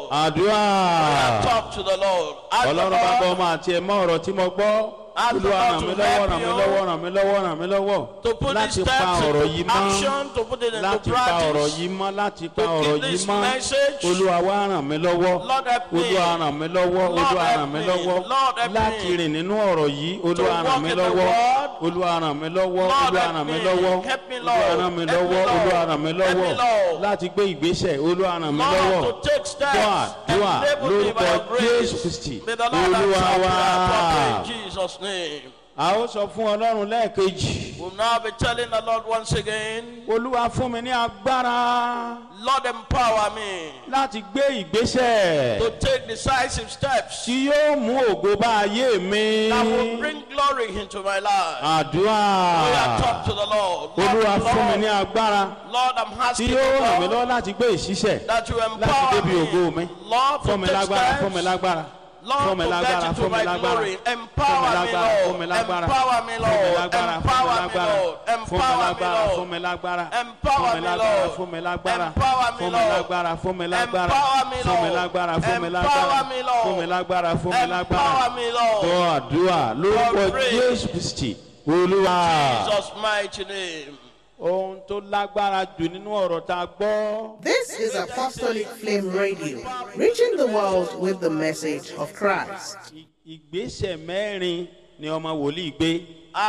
Àdúrà. Talk to the Lord. Ask the Ọlọ́run bá gbọ́ Lord ọmọ àti ẹ̀mọ́ ọ̀rọ̀ tí mo gbọ́. Ask the Olúwa Lord ràn to mí lọ́wọ́, help ràn mí you lọ́wọ́, ràn mí lọ́wọ́, ràn mí lọ́wọ́. to put these Láti pa steps ọ̀rọ̀ yìí into mọ́. action, to put it into Láti pa ọ̀rọ̀ practice. yìí mọ́, láti pa To ọ̀rọ̀ keep yìí this mọ́. message. Olúwa wá ràn mí lọ́wọ́. Lord help me. Olúwa ràn mí lọ́wọ́. Lord Olúwa help ràn mí me. lọ́wọ́. Lord help Láti me. rìn nínú ọ̀rọ̀ yìí. Olúwa walk ràn mí in the lọ́wọ́. word. Olúwa ràn mí lọ́wọ́. Lord Olúwa help ràn mí me. lọ́wọ́. Help me, Olúwa Lord. ràn mí Help me, lọ́wọ́. Lord. Olúwa ràn mí Help me, lọ́wọ́. Lord. Láti gbé ìgbésẹ̀. Olúwa ràn mí lọ́wọ́. Lord, to take steps. Dúà Enable me by lórúkọ your grace. Jésù Kristi. May the Lord Olúwa answer wá. prayer properly in Jesus' name. A ó sọ fún Ọlọ́run lẹ́ẹ̀kejì. We'll now be telling the Lord once again, Olúwa fún mi ní agbára Lord, empower me láti gbé ìgbésẹ̀ to take decisive steps tí yóò mú ògo bá ayé mi. that will bring glory into my life. Àdúrà. We have talked to the Lord. Olúwa fún mi ní Lord, agbára Lord, I'm tí asking yóò ràn mí you, lọ́wọ́ Lord, láti gbé ìṣiṣẹ́ that you láti empower débi ògo mi. me. Lord, Fún to mi take lágbára, fún mi steps. lágbára. Lord, Fún mi to lágbára, get into fún mi my lágbára. glory. Empower me, Fún mi Lord. lágbára. Empower me, Fún mi Lord. lágbára. Empower me, Lord. Fún mi Empower me, lágbára. Fún Lord. mi lágbára. Empower Fún mi me, lágbára. Lord. Fún mi lágbára. Empower me, Fún mi Lord. lágbára. Fún mi lágbára. Empower me, Fún mi Lord. lágbára. Fún mi lágbára. Empower me, Lord. Fún mi lágbára. Fún mi lágbára. Empower me, Lord. Gbọ́ àdúrà lórúkọ God pray. Jésù Kristi. Olúwa. Jesus' mighty name. Ohun tó lágbára jù nínú ọ̀rọ̀ tá a gbọ́. This is Apostolic Flame Radio, reaching the world with the message of Christ. Ìgbésẹ̀ mẹ́rin ni ọmọ wòlíì gbé.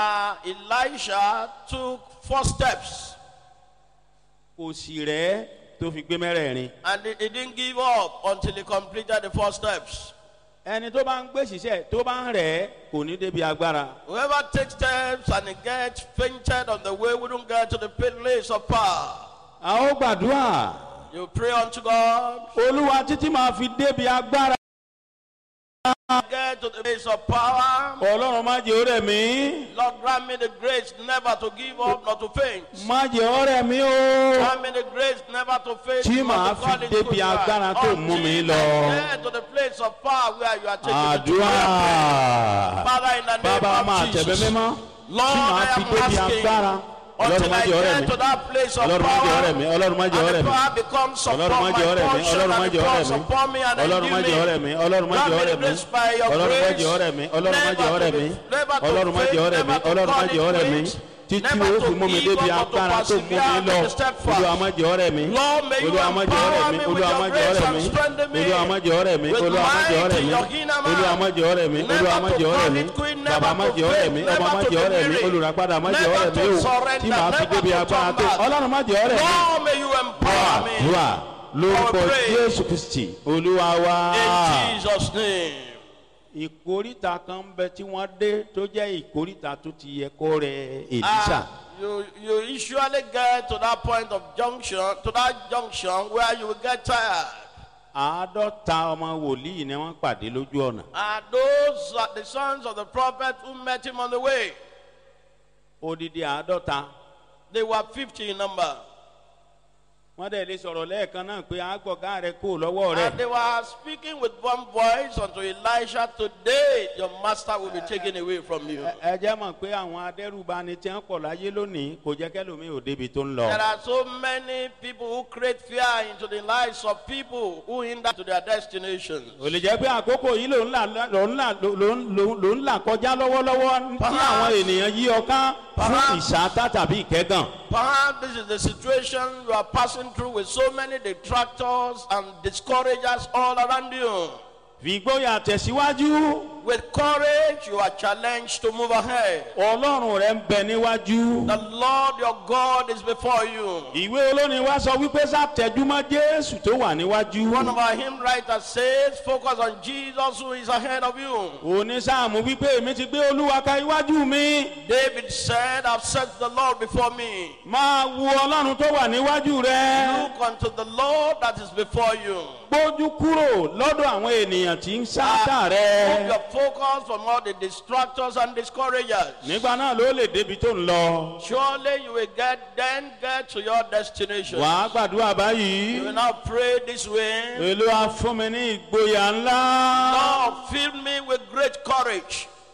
Elisha took 4 steps Kò sì rẹ̀ tó fi gbé mẹ́rẹ̀ẹ̀rin. and he didn't give up until he completed the 4 steps. Ẹni tó bá ń gbé ṣiṣẹ́ tó bá ń rẹ̀ kò ní débi agbára. Whoever takes steps and he gets fainted on the way wouldn't get to the place of power. A ó gbàdúrà. You pray unto God, Olúwa títí máa fi débi agbára. get to the place of power. Ọlọ́run má jẹ́ ó rẹ̀ mí. Lord, grant me the grace never to give up, not to faint. Má jẹ́ ó rẹ̀ mí o. Grant me the grace never to faint, Tí not màá to fall fi into débi good agbára life. tó mú mi Until lọ. I get to the place of power where you are taking me to. Àdúrà. Father, in the name Bàbá máa of tẹ̀bẹ̀ Jesus, mímọ́. Lord, Tí màá I fi am débi asking agbára. Ọlọ́run until má I jẹ́ ó rẹ̀ get mí. to that place of Ọlọ́run má jẹ́ ó rẹ̀ power, mí. Ọlọ́run má jẹ́ ó and rẹ̀ the mí. power becomes upon Ọlọ́run má my jẹ́ ó rẹ̀ mí. portion, Ọlọ́run má and jẹ́ ó it rẹ̀ falls mí. upon me and Ọlọ́run má jẹ́ ó rẹ̀ endue mí. me. Ọlọ́run má Grant jẹ́ ó me rẹ̀ the mí. grace by your Ọlọ́run má grace, jẹ́ ó rẹ̀ mí. Ọlọ́run má jẹ́ ó rẹ̀ mí. never to Ọlọ́run má jẹ́ ó rẹ̀ mí. faint, never Ọlọ́run má to jẹ́ ó rẹ̀ mí. quit, Títí never ó to fi mú mi give débi up, but to agbára tó mú mi persevere lọ. and to step fast. Olúwa má jẹ́ ó rẹ̀ mí. Lord, may you Olúwa má jẹ́ ó rẹ̀ empower mí. me with Olúwa your má jẹ́ ó grace rẹ̀ and mí. strengthen me Olúwa má jẹ́ ó rẹ̀ mí. with Olúwa má jẹ́ ó rẹ̀ might in mí. your inner man. Olúwa má jẹ́ ó rẹ̀ mí. Never Olúwa má to jẹ́ ó rẹ̀ call mí. it quit, Bàbá never má to jẹ́ ó rẹ̀ faint, mí. never Ọmọ má to jẹ́ ó be rẹ̀ mí. weary, Olùràpadà má jẹ́ ó never rẹ̀ mí to o. surrender, Tí màá fi never débi to agbára turn tó. back. Ọlọ́run má jẹ́ ó rẹ̀ mí. Lord, may you empower me. Àdúrà lórúkọ I pray. Jésù Kristi Olúwa wa. In Jesus' name. Ìkóríta kan ń bẹ tí wọ́n dé tó jẹ́ ìkóríta tó ti yẹ kó rẹ Èlíṣà. You usually get to that point of junction, to that junction where you will get tired. 50 ọmọ wòlíì ni wọ́n pàdé lójú ọ̀nà. And those are the sons of the prophet who met him on the way. Odidi 50. They were 50 in number. Wọ́n dẹ̀ lè sọ̀rọ̀ lẹ́ẹ̀kan náà pé àgbọ̀gá rẹ̀ kò lọ́wọ́ rẹ̀. And they were speaking with one voice unto Elisha, today your master will be taken away from you. Ẹ jẹ́ mọ̀ pé àwọn adẹ́rùbani tí wọ́n pọ̀ láyé lónìí kò jẹ́ kẹ́lòmíì ò débi tó ń lọ. There are so many people who create fear into the lives of people who hinder to their destinations. Ò lè jẹ́ pé àkókò yìí ló ń là kọjá lọ́wọ́lọ́wọ́ tí àwọn ènìyàn yí ọ ká fún ìṣáátá tàbí ìkẹ́gàn. Perhaps this is the situation you are passing through with so many detractors and discouragers all around you. Fi ìgboyà tẹ̀síwájú. With courage, you are challenged to move ahead. Ọlọ́run rẹ̀ ń bẹ níwájú. The Lord your God is before you. Ìwé olórin wa sọ wípé sátẹ̀júmọ́ Jésù tó wà níwájú. One of our hymn writers says, focus on Jesus who is ahead of you. Onísáàmù wípé èmi ti gbé Olúwa ka iwájú mi. David said, I've set the Lord before me. Máa wo Ọlọ́run tó wà níwájú rẹ. Look unto the Lord that is before you. Gbójú kúrò lọ́dọ̀ àwọn ènìyàn tí ń sáátà Move rẹ. your focus from all the distractors and discouragers. Nígbà náà ló lè débi tó ń lọ. Surely you will get to your destination. Wàá gbàdúrà You will báyìí. now pray this way. Olúwa fún mi ní ìgboyà ńlá. Lord, fill me with great courage.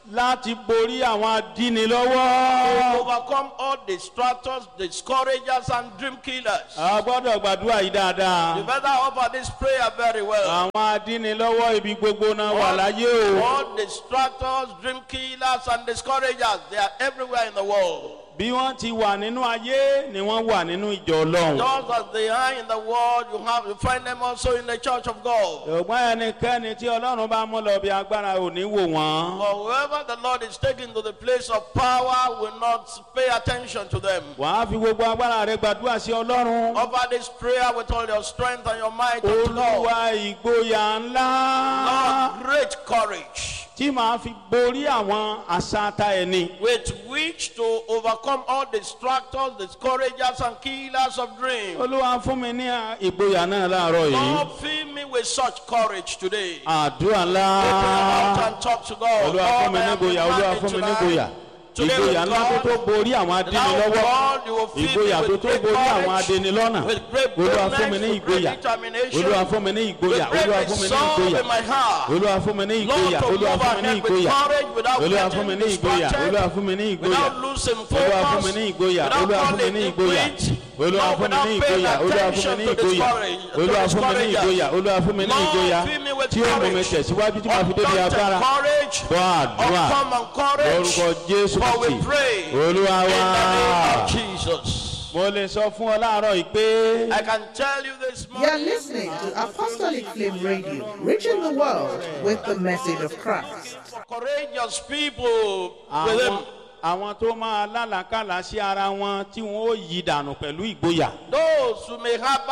láti borí àwọn to adínilọ́wọ́. overcome all distractors, discouragers, and dream killers. a gbọ́dọ̀ gbàdúrà yìí You dáadáa. better offer this prayer very well. àwọn adínilọ́wọ́ ibi gbogbo náà wà láyé o. All distractors, dream killers, and discouragers, they are everywhere in the world. bí wọ́n ti wà nínú ayé ni wọ́n wà nínú ìjọ ọlọ́run. Just as they are in the world, you find them also in the church of God. ṣùgbọ́n ẹnikẹ́ni tí ọlọ́run bá mú lọ bí agbára ò ní wò wọ́n. For whoever the Lord is taking to the place of power will not pay attention to them. wàá fi gbogbo agbára rẹ gbàdúrà sí ọlọ́run. Offer this prayer with all your strength and your might unto God. olúwa ìgboyà ńlá Lord, great courage tí màá fi borí àwọn àṣàtà ẹni. with which to overcome all distractors, discouragers, and killers of dreams. olúwa fún mi ní ìgboyà náà láàárọ̀ yìí. Lord, fill me with such courage today. àdúrà ńlá. Open your mouth and talk to God. olúwa fún Lord, mi I ní am ìgboyà. olúwa demanding fún mi ní tonight. ìgboyà. Today ìgboyà with ńlá tó tó God, borí àwọn now adínilọ́wọ́. God, you will fill ìgboyà me tó with tó great borí àwọn courage, adínilọ́nà. with great olúwa fún mi boldness, ní with great ìgboyà. determination, olúwa fún mi ní ìgboyà. with great olúwa fún mi ní resolve ìgboyà. in my heart. olúwa fún mi ní Lord, ìgboyà. to olúwa move fún mi ní ahead with ìgboyà. courage without olúwa fún mi getting ní ìgboyà. distracted, olúwa fún mi ní ìgboyà. without losing olúwa fún mi focus, ní ìgboyà. without olúwa fún mi calling ní it ìgboyà. quit, olúwa Lord, fún mi ní without paying ìgboyà. olúwa fún mi attention ní to ìgboyà. discourage- olúwa to fún mi ní discouragers. ìgboyà. olúwa fún mi ní Lord, ìgboyà. fill me with tí ó mú mi courage, tẹ̀síwájú tí màá fi débi undaunted agbára. courage, gbọ́ àdúrà uncommon courage, lórúkọ jésù for we kristi. pray olúwa in the name wá. of Jesus. mo lè sọ fún ọ láàárọ̀ yìí pé. I can tell you this You are morning, listening to Apostolic Flame Radio, reaching the world with the message of Christ. courageous people with him. àwọn tó máa lálàkàlà sí ara wọn tí wọn ó yí dànù pẹ̀lú ìgboyà. Those who may have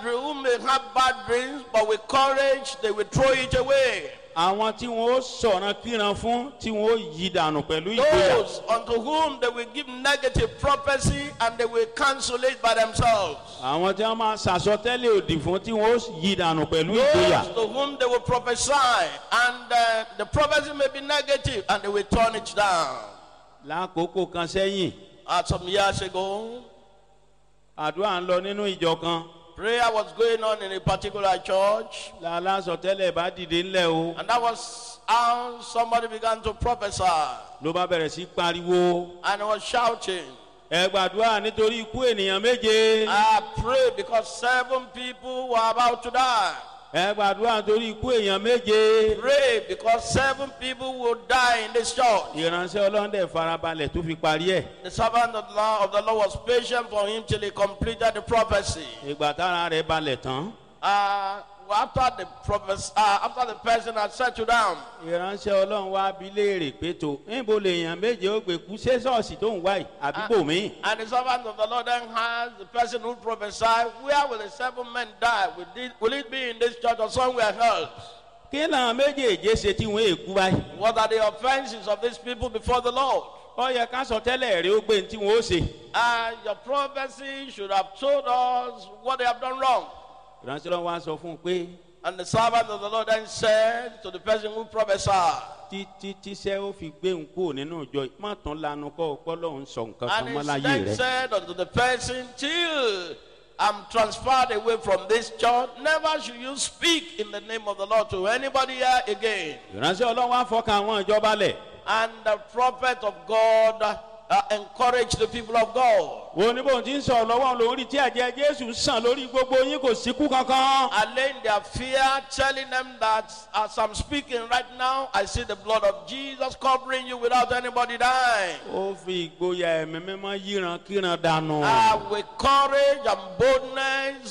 bad dreams, but with courage they will throw it away. àwọn tí wọn ó sọ̀rọ̀ kíran fún tí wọn ó yí dànù pẹ̀lú ìgboyà. Those unto whom they will give negative prophecy and they will cancel it by themselves. àwọn tí wọn máa ṣàsọtẹ́lẹ̀ òdì fún tí wọn ó yí dànù pẹ̀lú ìgboyà. Those to whom they will prophesy and the prophecy may be negative and they will turn it down. lákòókò kan sẹ́yìn Some years ago, àdúrà ń lọ nínú ìjọ kan. prayer was going on in a particular church, lálásọtẹ́lẹ̀ bá dìde ńlẹ̀ o. and that was how somebody began to prophesy ló bá bẹ̀rẹ̀ sí pariwo. and he was shouting. ẹ gbàdúrà nítorí ikú ènìyàn méje. I pray because 7 people were about to die. ẹ gbàdúrà nítorí ikú èèyàn méje. Pray because 7 people will die in this church. ìránṣẹ́ ọlọ́dẹ farabalẹ̀ tó fi parí ẹ̀. The servant of the Lord was patient for him till he completed the prophecy. ìgbà tára rẹ̀ balẹ̀ tán. After the person had settled down, ìránṣẹ́ ọlọ́run wá bi léèrè pé tó níbo lèèyàn méje ó gbé kú ṣé ṣọ́ọ̀ṣì tó ń wá yìí àbíbò mi. and the servant of the Lord then asked the person who prophesied, where will the 7 men die? Will it be in this church or somewhere else? kí làwọn méjèèjì ṣe tí wọ́n èkú báyìí. What are the offenses of these people before the Lord? ó yẹ ká sọ tẹ́lẹ̀ rẹ̀ ó gbé ní tí wọ́n ó ṣe. Your prophecy should have told us what they have done wrong. ìránṣẹ́ ọlọ́run wá sọ fún un pé And the servant of the Lord then said to the person who prophesied, títí tíṣẹ́ ó fi gbé ń kúrò nínú ìjọ má tán lanu kọ́ ọpọ́ lọ́hún sọ nǹkan kan and mọ́ he láyé then rẹ̀. said unto the person, till I'm transferred away from this church, never should you speak in the name of the Lord to anybody here again. ìránṣẹ́ ọlọ́run wá fọkàn àwọn ìjọba lẹ̀. And the prophet of God encouraged the people of God. wo ní bóun ti ń sọ̀rọ̀ lọ́wọ́ lórí tí ẹ̀jẹ̀ jésù sàn lórí gbogbo yín kò síkú kankan. Allaying their fear, telling them that as I'm speaking right now, I see the blood of Jesus covering you without anybody dying. ó fi ìgboyà ẹ̀mí mímọ́ yíran kíran dànù. With courage and boldness,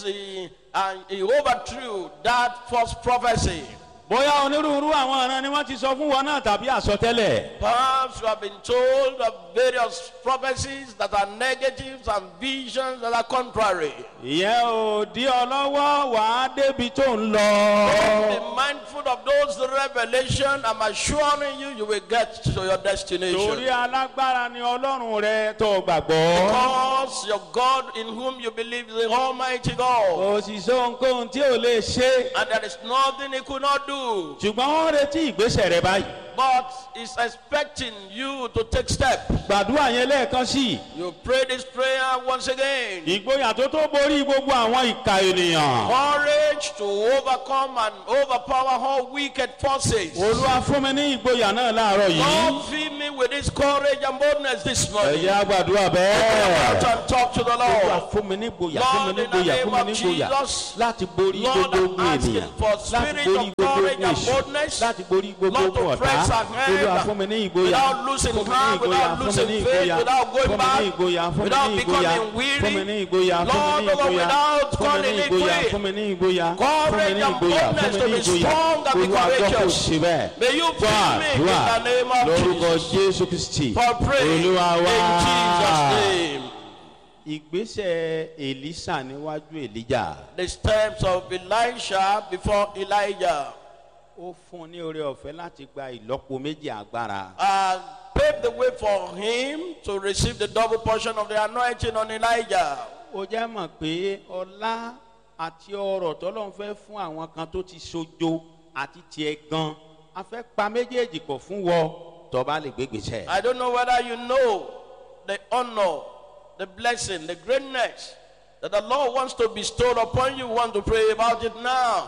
he overthrew that false prophecy. bóyá onírúurú àwọn ọ̀ràn ni wọ́n ti sọ fún wọn náà tàbí àsọtẹ́lẹ̀. Perhaps you have been told of various prophecies that are negatives and visions that are contrary. ìyẹn ò dí ọ lọ́wọ́ wàá débi tó ń lọ. Be mindful of those revelations. I'm assuring you, you will get to your destination. torí alágbára ni ọlọ́run rẹ tó gbàgbọ́. Because your God in whom you believe is the Almighty God. kò sì sọ ohunkóhun tí ò lè ṣe. And there is nothing he could not do. ṣùgbọ́n wọ́n retí ìgbésẹ̀ rẹ báyìí. but is expecting you to take steps. gbàdúrà yẹn lẹ́ẹ̀kan sí. You pray this prayer once again. ìgboyà tó borí gbogbo àwọn ìka ènìyàn. Courage to overcome and overpower all wicked forces. olúwa fún mi ní ìgboyà náà láàárọ̀ yìí. Lord, fill me with this courage and boldness this morning. ẹ jẹ́ á gbàdúrà Go bẹ́ẹ̀. out and talk to the olúwa Lord. fún mi ní ìgboyà Lord, fún mi ní in the ìgboyà name fún mi of ní ìgboyà Jesus, láti borí Lord, gbogbo I'm ogun asking ènìyàn for láti spirit borí of gbogbo courage ogun and èṣù boldness. láti borí gbogbo Lord, to ogun ọ̀tá. press ahead olúwa fún mi ní ìgboyà without losing fún mi ní heart, ìgboyà without fún mi losing ní faith, ìgboyà without going fún mi back, ní ìgboyà fún mi without ní ìgboyà becoming weary. fún mi ní ìgboyà fún mi Lord, ní ìgboyà without fún mi calling ní it ìgboyà quit. fún mi ní ìgboyà fún mi Courage ní and ìgboyà fún boldness mi to ní be ìgboyà strong and be olúwa gbọ́ kò courageous. sí bẹ́ẹ̀. May you fill me in the name of lórúkọ Jesus. jésù kristi For praying olúwa in wá. Jesus' name. ìgbésẹ̀ èlísà níwájú èlíjà. The steps of Elisha before Elijah ó fún un ní oore ọ̀fẹ́ láti gba ìlọ́po méjì agbára. paved the way for him to receive the double portion of the anointing on Elijah. ó jẹ́ mọ̀ pé ọlá àti ọrọ̀ tọ́lọ́run fẹ́ fún àwọn kan tó ti sojo àti tiẹ̀ gan a fẹ́ pa méjèèjì pọ̀ fún wọ tó bá lè gbégbèsè. I don't know whether you know the honor, the blessing, the greatness that the Lord wants to bestow upon you. Want to pray about it now.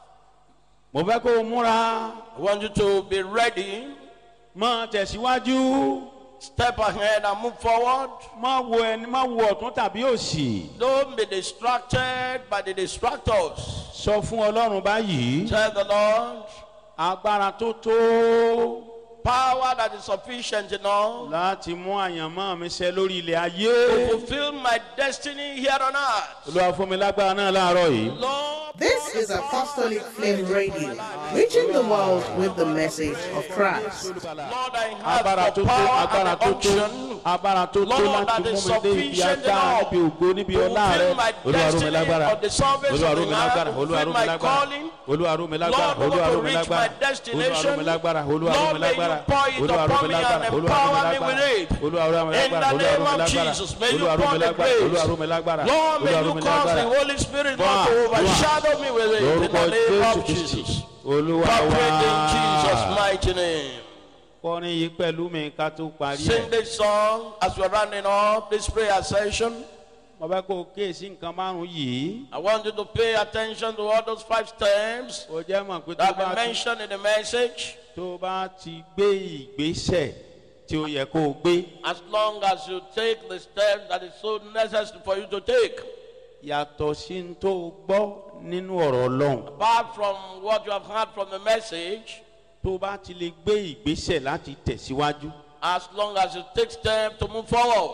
mo fẹ́ kó o múra I want you to be ready. mọ́ tẹ̀síwájú Step ahead and move forward. má wo ẹni má wo ọ̀tún tàbí òsì. Don't be distracted by the distractors. sọ fún ọlọ́run báyìí Tell the Lord, agbára tó tó power that is sufficient enough láti mú àyànmọ́ mi ṣẹ lórí ilẹ̀ to ayé. fulfill my destiny here on earth. olúwa fún mi lágbára náà láàárọ̀ yìí. Lord, This is Apostolic Flame Radio, reaching the world with the message of Christ. Lord, I have agbára the tó tó power agbára and tó the tó unction. agbára tó tó Lord, láti that mú is mi dé ibi sufficient agbára enough níbi ògo níbi to ọlá rẹ. fulfill my olúwa ró mi destiny lágbára of the service olúwa of ró the mi earth, lágbára olúwa fulfill ró mi my lágbára calling. olúwa ró mi lágbára Lord, olúwa I ró want mi to reach lágbára my olúwa ró destination. mi lágbára olúwa ró Lord, mi may you lágbára pour it olúwa ró upon mi me lágbára and olúwa ró mi empower me lágbára with it. olúwa ró mi In lágbára the olúwa ró name mi of lágbára Jesus, may you olúwa ró pour mi the lágbára grace. olúwa ró mi lágbára Lord, may olúwa ró you mi cause the lágbára. Holy Spirit Wá, not to wá. overshadow me with it. In lórúkọ the name jésù of kristi Jesus. olúwa Pray in Jesus' wá. mighty name. kọrin yìí pẹ̀lú mi ká tó parí Sing ẹ̀. this song as we're rounding up this prayer session. mo fẹ́ kó o kíyèsí nǹkan márùn-ún yìí. I want you to pay attention to all those 5 steps ó jẹ́ mọ̀ pé that we mentioned in the message. tó bá ti gbé ìgbésẹ̀ tí ó yẹ kó o gbé. As long as you take the steps that is so necessary for you to take. yàtọ̀ sí ní tó o gbọ́ nínú ọ̀rọ̀ ọlọ́run. Apart from what you have heard from the message, tó bá ti lè gbé ìgbésẹ̀ láti tẹ̀síwájú. as long as you take steps to move forward.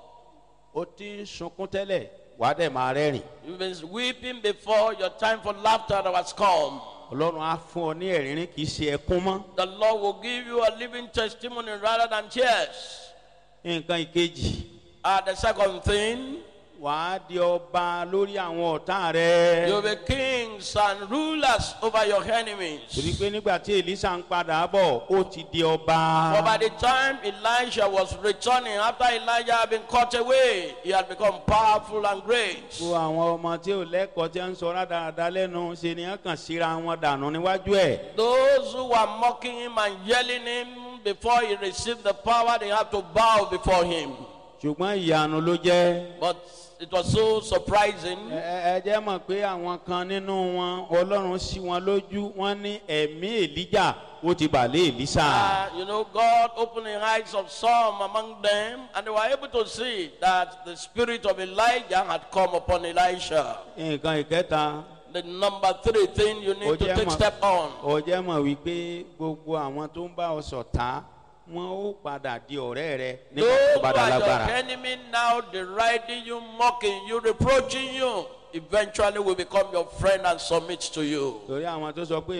ó ti ń sunkún tẹ́lẹ̀ wàá dẹ̀ máa rẹ́rìn. You've been weeping before your time for laughter has come. ọlọ́run á fún ọ ní ẹ̀rín kì í ṣe ẹkún mọ́. The Lord will give you a living testimony rather than tears. nǹkan ìkejì The second thing, wàá di ọba lórí àwọn ọ̀tá rẹ. you'll be kings and rulers over your enemies. torí pé nígbà tí èlísà ń padà bọ̀ ó ti di ọba. For by the time Elisha was returning, after Elijah had been cut away, he had become powerful and great. gbogbo àwọn ọmọ tí ò lẹ́kọ̀ọ́ tí ń sọ rádaràda lẹ́nu ṣe ni wọ́n kàn síra wọn dànù níwájú ẹ̀. Those who were mocking him and yelling him before he received the power, they had to bow before him. ṣùgbọ́n ìyanu ló jẹ́. But it was so surprising. ẹ jẹ́ mọ̀ pé àwọn kan nínú wọn ọlọ́run sí wọn lójú wọn ní ẹ̀mí èlíjà ó ti bà lé èlísà. God opened the eyes of some among them, and they were able to see that the spirit of Elijah had come upon Elisha. nǹkan ìkẹta. The number 3 thing you need to take step on. ó jẹ́ mọ̀ wípé gbogbo àwọn tó ń bá ọ ṣọ̀tá wọn ó padà di ọ̀rẹ́ rẹ nígbà Those tó who bá dá are your lágbára. enemy now deriding you, mocking you, reproaching you, eventually will become your friend and submit to you. torí àwọn tó sọ pé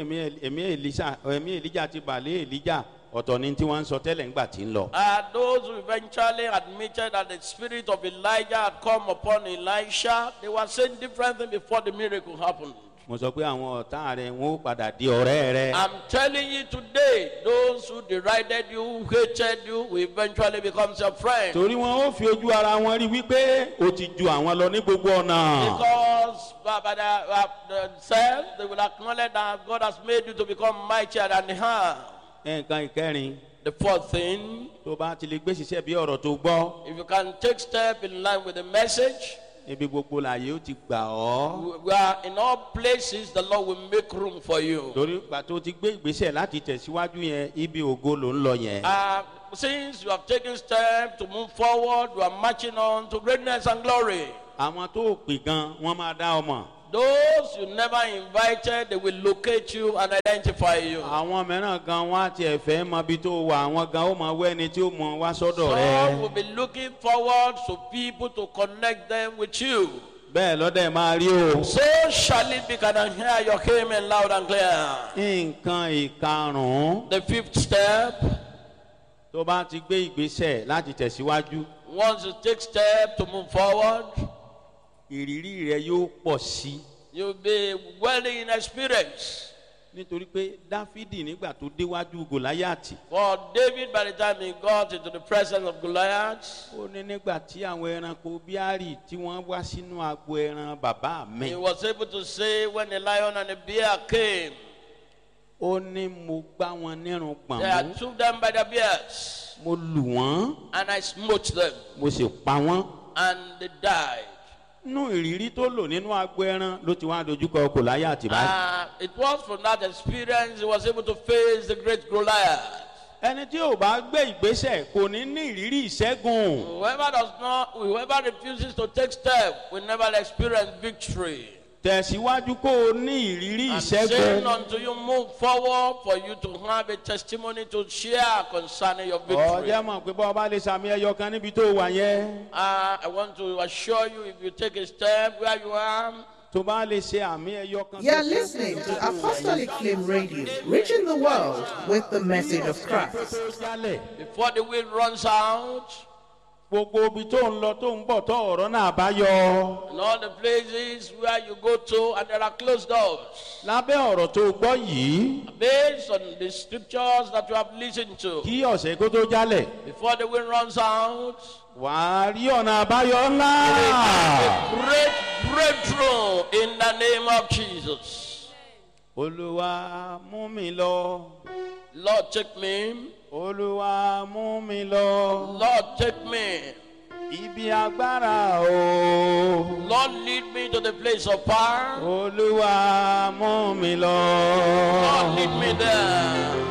ẹ̀mí èlíjà ti bà lé èlíjà ọ̀tọ̀ ni tí wọ́n ń sọ tẹ́lẹ̀ ńgbà tí ń lọ. Those who eventually admitted that the spirit of Elijah had come upon Elisha, they were saying different things before the miracle happened. mo sọ pé àwọn ọ̀tá rẹ wọn ó padà di ọ̀rẹ́ rẹ. I'm telling you today, those who derided you, who hated you, will eventually become your friend. torí wọn ó fi ojú ara wọn rí wípé o ti ju àwọn lọ ní gbogbo ọ̀nà. Because by themselves, they will acknowledge that God has made you to become mightier than they are. nǹkan ìkẹrin The fourth thing, tó bá ti lè gbé ṣiṣẹ́ bí ọ̀rọ̀ tó gbọ́ if you can take step in line with the message, ibi gbogbo làyè ó ti gbà ọ́. we are in all places, the Lord will make room for you. torí ìgbà tó ti gbé ìgbésẹ̀ láti tẹ̀síwájú yẹn ibi ògo ló ń lọ yẹn. Since you have taken steps to move forward, you are marching on to greatness and glory. àwọn tó pè gan wọ́n máa dá ọmọ. Those you never invited, they will locate you and identify you. àwọn mìíràn gan wọ́n á tiẹ̀ fẹ́ mọ ibi tó wà àwọn gan ó mọ wẹ́ni tí ó mọ wá sọ́dọ̀ Some rẹ. will be looking forward to people to connect them with you. bẹ́ẹ̀ lọ́dẹ̀ máa rí o. So shall it be. Can I hear your amen loud and clear? nǹkan ìkarùn-ún The fifth step, tó bá ti gbé ìgbésẹ̀ láti tẹ̀síwájú once you take step to move forward, ìrírí rẹ yóò pọ̀ sí. you'll be well in experience. nítorí pé dáfídì nígbà tó déwájú gòláyàtì For David, by the time he got into the presence of Goliath, ó ní nígbà tí àwọn ẹranko bíárì tí wọ́n wá sínú agbo ẹran bàbá mi he was able to say, when the lion and the bear came, ó ní mo gbá wọn nírun gbọ̀n I mú took them by the beards mo lù wọ́n and I smote them mo sì pa wọ́n. and they died. nínú ìrírí tó lò nínú agbo ẹran ló ti wá dojúkọ gòláyàtì báyìí. It was from that experience he was able to face the great Goliath. ẹni tí ò bá gbé ìgbésẹ̀ kò ní ní ìrírí ìṣẹ́gun. Whoever refuses to take step will never experience victory. tẹ̀síwájú kó o ní ìrírí I'm saying ìṣẹ́gun. until you move forward for you to have a testimony to share concerning your victory. ọjọ́ mọ̀ pé bọ́ ọba lè sàmì ẹyọ kan níbi tó wà yẹn. I want to assure you, if you take a step where you are, tó bá lè ṣe àmì ẹyọ kan. You're listening to Apostolic Flame Radio, reaching the world with the message of Christ. before the wind runs out, gbogbo ibi tó ń lọ tó ń bọ̀ tó ọ̀rọ̀ náà bá yọ. in all the places where you go to and there are closed doors, lábẹ́ ọ̀rọ̀ tó gbọ́ yìí based on the scriptures that you have listened to, kí ọ̀sẹ̀ kó tó jálẹ̀ before the wind runs out, wàá rí ọ̀nà àbáyọ ńlá. a great breakthrough in the name of Jesus. olúwa mú mi lọ. Lord, take me. olúwa mú mi lọ. Lord, take me. ibi agbára o. Lord, lead me to the place of power. olúwa mú mi lọ. Lord, lead me there.